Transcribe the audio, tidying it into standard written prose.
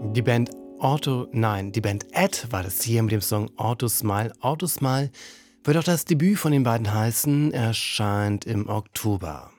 Die Band die Band Ed war das hier mit dem Song „Auto Smile". „Auto Smile" wird auch das Debüt von den beiden heißen, erscheint im Oktober.